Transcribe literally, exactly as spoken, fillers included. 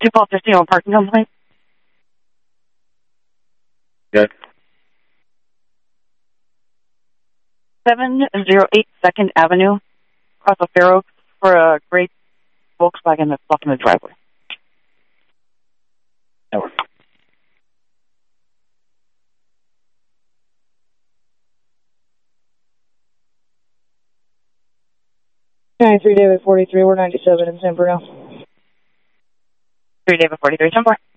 Two Paul fifteen on parking complaint. Good. seven oh eight second Avenue, across the Fair Oaks, for a great Volkswagen that's blocking the driveway. That works. ninety-three David forty-three, we're ninety-seven in San Bruno. three David forty-three, ten four.